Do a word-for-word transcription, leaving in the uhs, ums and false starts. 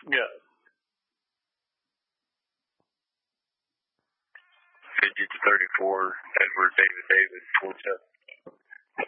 Yeah. Fidget thirty-four, Edward David Davis, four seven.